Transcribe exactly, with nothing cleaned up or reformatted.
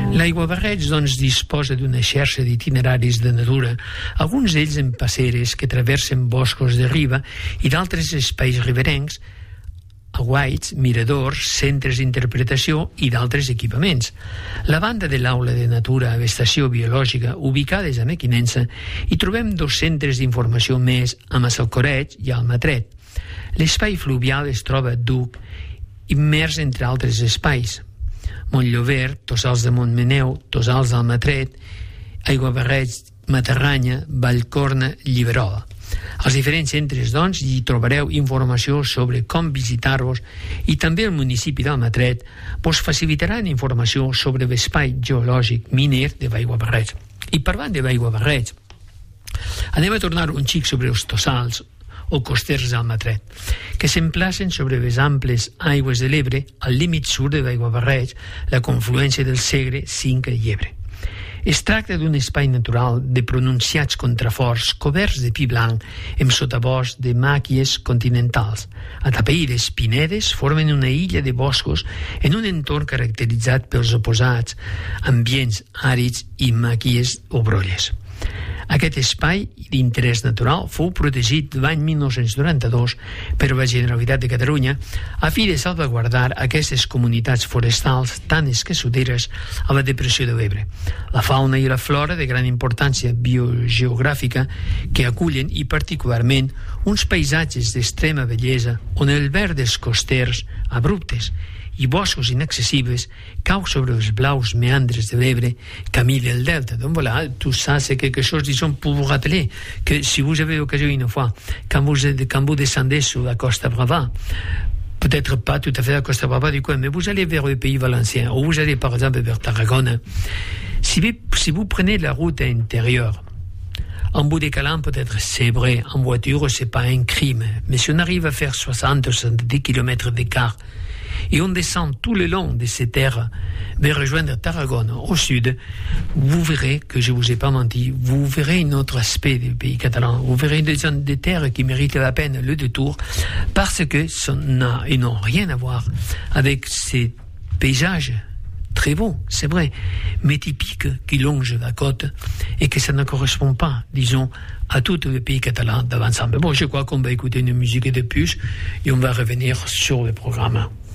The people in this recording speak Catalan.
L'aiguabarreig, doncs, disposa d'una xarxa d'itineraris de natura, alguns d'ells en passeres que traversen boscos de riba i d'altres espais riberencs, aguaits, miradors, centres d'interpretació i d'altres equipaments. La banda de l'Aula de Natura a l'Estació Biològica, ubicades a Mequinensa, hi trobem dos centres d'informació més a Massalcoreig i a Almatret. L'espai fluvial es troba a Duc, immers entre altres espais. Montllover, Tossals de Montmeneu, Tossals d'Almatret, Aiguabarreig, Matarranya, Vallcorna, Lliberola. Als diferents centres, doncs, hi trobareu informació sobre com visitar-vos i també el municipi d'Almatret vos facilitaran informació sobre l'espai geològic miner de Aiguabarreig. I parlant de Aiguabarreig, anem a tornar un xic sobre els Tossals o costers d'Almatret, que s'emplacen sobre les amples aigües de l'Ebre, al límit sud de l'Aiguabarreig, la confluència del Segre, Cinca i Ebre. Es tracta d'un espai natural de pronunciats contraforts coberts de pi blanc amb sotabosc de màquies continentals. Atapeïdes pinedes formen una illa de boscos en un entorn caracteritzat pels oposats ambients àrids i màquies o brolles. Aquest espai d'interès natural fou protegit l'any mil nou-cents noranta-dos per la Generalitat de Catalunya a fi de salvaguardar aquestes comunitats forestals tan escassoteres a la depressió de l'Ebre. La fauna i la flora de gran importància biogeogràfica que acullen i particularment uns paisatges d'extrema bellesa on el verd dels costers abruptes i boscos inaccessibles cau sobre els blaus meandres de l'Ebre, camí del delta. Donc voilà, tout ça c'est quelque chose, disons, pour vous rappeler que si vous avez l'occasion une fois, quand vous, quand vous descendez sur la Costa Brava, peut-être pas tout à fait la Costa Brava du coin, mais vous allez vers le pays valencien, ou vous allez par exemple vers Tarragone, si vous, si vous prenez la route intérieure, en bout de calan, peut-être c'est vrai, en voiture c'est pas un crime, mais si on arrive à faire soixante ou soixante-dix kilomètres d'écart, et on descend tout le long de ces terres vers rejoindre Tarragone au sud, vous verrez que je vous ai pas menti, vous verrez un autre aspect du pays catalan, vous verrez des, des terres qui méritent la peine le détour parce que ça n'a, ils n'ont rien à voir avec ces paysages très beaux, c'est vrai, mais typiques qui longent la côte et que ça ne correspond pas, disons, à tout le pays catalan d'avant-ensemble. Bon, je crois qu'on va écouter une musique de plus et on va revenir sur le programme.